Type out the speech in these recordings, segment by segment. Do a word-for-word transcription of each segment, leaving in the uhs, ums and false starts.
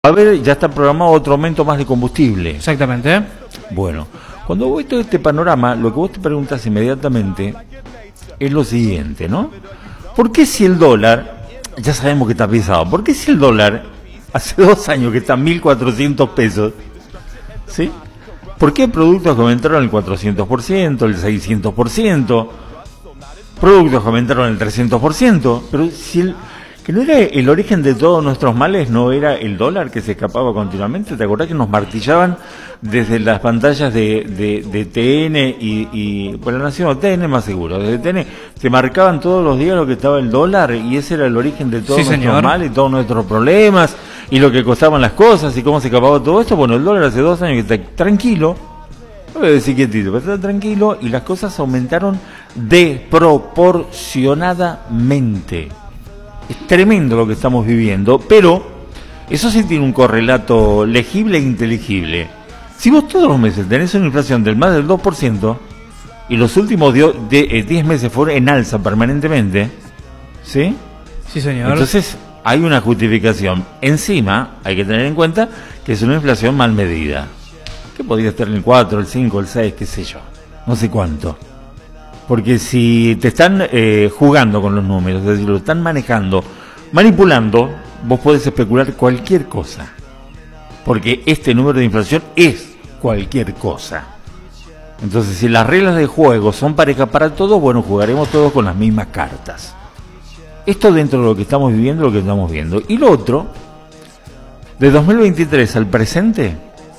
A ver, ya está programado otro aumento más de combustible. Exactamente. Bueno, cuando voy todo este panorama, lo que vos te preguntas inmediatamente es lo siguiente, ¿no? ¿Por qué si el dólar, ya sabemos que está pesado, ¿por qué si el dólar hace dos años que está en mil cuatrocientos pesos, ¿sí? ¿Por qué productos que aumentaron el cuatrocientos por ciento, el seiscientos por ciento, productos que aumentaron el trescientos por ciento? Pero si el... que no era el origen de todos nuestros males, no era el dólar que se escapaba continuamente. ¿Te acordás que nos martillaban desde las pantallas de, de, de T N y, y por la Nación, T N más seguro, desde T N te marcaban todos los días lo que estaba el dólar y ese era el origen de todos sí, nuestros señor. males y todos nuestros problemas y lo que costaban las cosas y cómo se escapaba todo esto? Bueno, el dólar hace dos años que está tranquilo, no voy a decir quietito, pero está tranquilo y las cosas aumentaron desproporcionadamente. Es tremendo lo que estamos viviendo, pero eso sí tiene un correlato legible e inteligible. Si vos todos los meses tenés una inflación del más del dos por ciento y los últimos diez meses fueron en alza permanentemente, ¿sí? Sí, señor. Entonces hay una justificación. Encima hay que tener en cuenta que es una inflación mal medida, que podría estar en el cuatro, el cinco, el seis, qué sé yo, no sé cuánto. Porque si te están eh, jugando con los números, es decir, lo están manejando, manipulando, vos podés especular cualquier cosa. Porque este número de inflación es cualquier cosa. Entonces, si las reglas de juego son parejas para todos, bueno, jugaremos todos con las mismas cartas. Esto dentro de lo que estamos viviendo, lo que estamos viendo. Y lo otro, de dos mil veintitrés al presente,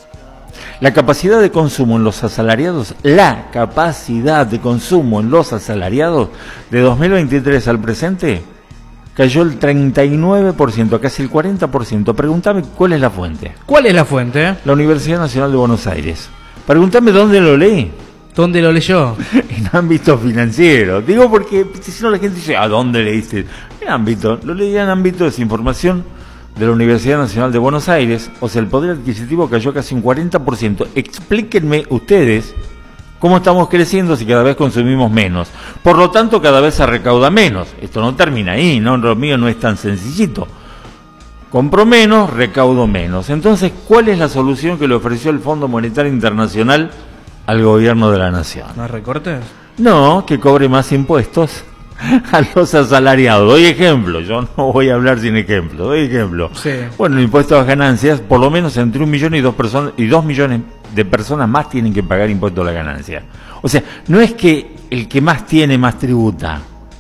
la capacidad de consumo en los asalariados, la capacidad de consumo en los asalariados de dos mil veintitrés al presente cayó el treinta y nueve por ciento, casi el cuarenta por ciento. Pregúntame cuál es la fuente. ¿Cuál es la fuente? La Universidad Nacional de Buenos Aires. Pregúntame dónde lo leí. ¿Dónde lo leyó? En ámbito financiero. Digo porque si no la gente dice, ¿a dónde leíste? En ámbito, lo leí en ámbito de desinformación de la Universidad Nacional de Buenos Aires. O sea, el poder adquisitivo cayó casi un cuarenta por ciento. Explíquenme ustedes cómo estamos creciendo si cada vez consumimos menos. Por lo tanto, cada vez se recauda menos. Esto no termina ahí, ¿no? Lo mío no es tan sencillito. Compro menos, recaudo menos. Entonces, ¿cuál es la solución que le ofreció el Fondo Monetario Internacional al gobierno de la nación? ¿Más recortes? No, que cobre más impuestos a los asalariados. Doy ejemplo, yo no voy a hablar sin ejemplo, doy ejemplo. Sí. Bueno, el impuesto a las ganancias, por lo menos entre un millón y dos personas y dos millones de personas más tienen que pagar impuesto a la ganancia. O sea, no es que el que más tiene más tributa.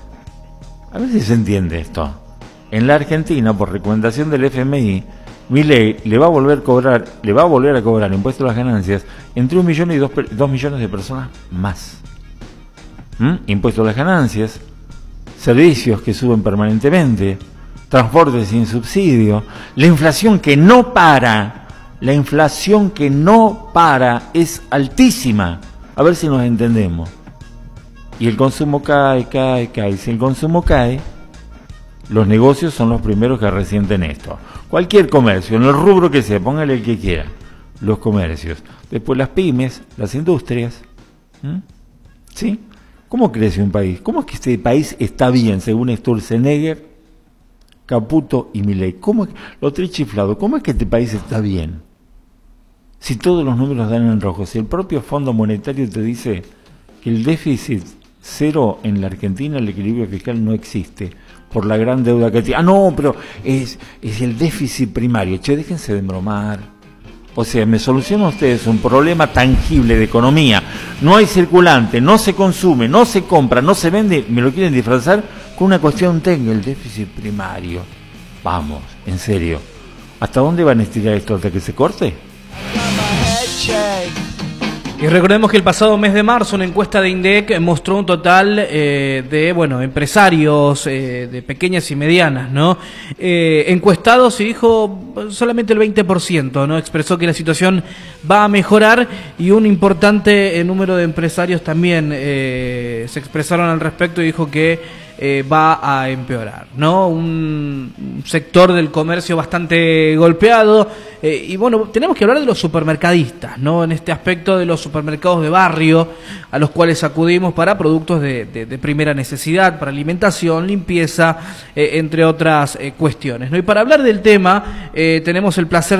A ver si se entiende esto. En la Argentina, por recomendación del F M I, Milei le va a volver a cobrar, le va a volver a cobrar impuesto a las ganancias entre un millón y dos, dos millones de personas más. ¿Mm? Impuesto a las ganancias, servicios que suben permanentemente, transporte sin subsidio, la inflación que no para, la inflación que no para es altísima. A ver si nos entendemos. Y el consumo cae, cae, cae. Si el consumo cae, los negocios son los primeros que resienten esto. Cualquier comercio, en el rubro que sea, póngale el que quiera. Los comercios. Después las pymes, las industrias. ¿Mm? ¿Sí? ¿Cómo crece un país? ¿Cómo es que este país está bien, según Sturzenegger, Caputo y Milei? ¿Cómo es, lo trichiflado, ¿cómo es que este país está bien? Si todos los números dan en rojo, si el propio Fondo Monetario te dice que el déficit cero en la Argentina, el equilibrio fiscal no existe por la gran deuda que tiene. Ah, no, pero es, es el déficit primario. Che, déjense de bromar. O sea, me solucionan ustedes un problema tangible de economía. No hay circulante, no se consume, no se compra, no se vende. Me lo quieren disfrazar con una cuestión técnica, el déficit primario. Vamos, en serio. ¿Hasta dónde van a estirar esto? ¿Hasta que se corte? Y recordemos que el pasado mes de marzo una encuesta de INDEC mostró un total eh, de bueno empresarios eh, de pequeñas y medianas, ¿no? Eh, encuestados y dijo solamente el veinte por ciento, ¿no? Expresó que la situación va a mejorar y un importante eh, número de empresarios también eh, se expresaron al respecto y dijo que eh, va a empeorar, ¿no? Un, un sector del comercio bastante golpeado, Eh, y bueno, tenemos que hablar de los supermercadistas, ¿no? En este aspecto de los supermercados de barrio, a los cuales acudimos para productos de, de, de primera necesidad, para alimentación, limpieza, eh, entre otras eh, cuestiones, ¿no? Y para hablar del tema, eh, tenemos el placer